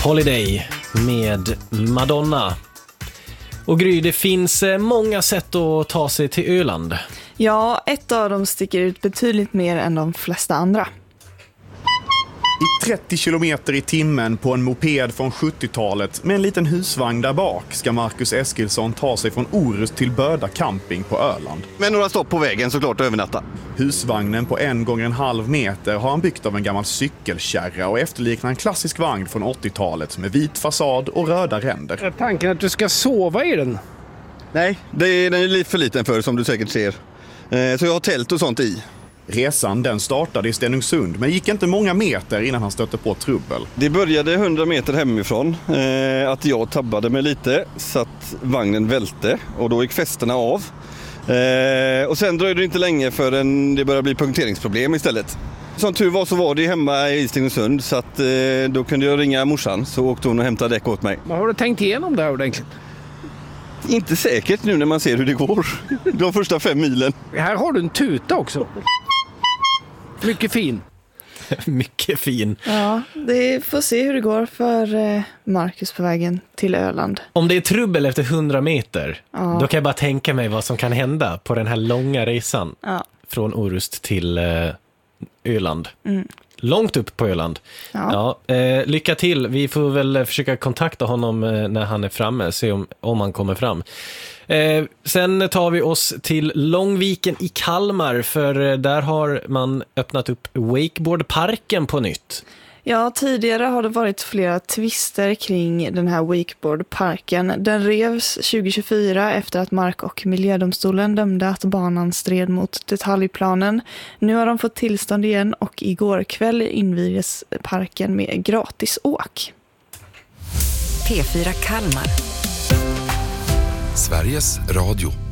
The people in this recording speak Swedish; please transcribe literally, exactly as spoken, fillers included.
Holiday med Madonna. Och Gry, det finns många sätt att ta sig till Öland. Ja, ett av dem sticker ut betydligt mer än de flesta andra. I trettio kilometer i timmen på en moped från sjuttiotalet med en liten husvagn där bak ska Marcus Eskilsson ta sig från Orust till Böda camping på Öland. Med några stopp på vägen såklart övernatta. Husvagnen på en gånger en halv meter har han byggt av en gammal cykelkärra och efterliknar en klassisk vagn från åttiotalet med vit fasad och röda ränder. Är tanken att du ska sova i den? Nej, det är, den är lite för liten för som du säkert ser. Så jag har tält och sånt i. Resan den startade i Stenungsund men gick inte många meter innan han stötte på trubbel. Det började hundra meter hemifrån eh, att jag tabbade mig lite så att vagnen välte och då gick fästena av. Eh, och sen dröjde det inte länge förrän det började bli punkteringsproblem istället. Som tur var så var det hemma i Stenungsund så att eh, då kunde jag ringa morsan så åkte hon och hämtade däck åt mig. Men har du tänkt igenom det här ordentligt? Inte säkert nu när man ser hur det går. De första fem milen. Här har du en tuta också. Mycket fin. Mycket fin. Ja, det får se hur det går för eh, Marcus på vägen till Öland. Om det är trubbel efter hundra meter, ja. Då kan jag bara tänka mig vad som kan hända på den här långa resan ja. från Orust till eh, Öland. Mm. Långt upp på Öland. Ja. Ja, eh, lycka till. Vi får väl försöka kontakta honom eh, när han är framme. Se om, om han kommer fram. Eh, sen tar vi oss till Långviken i Kalmar. För eh, där har man öppnat upp wakeboardparken på nytt. Ja, tidigare har det varit flera twister kring den här wakeboardparken. Den revs tjugo tjugofyra efter att Mark- och miljödomstolen dömde att banan stred mot detaljplanen. Nu har de fått tillstånd igen och igår kväll invigdes parken med gratis åk. P fyra Kalmar. Sveriges Radio.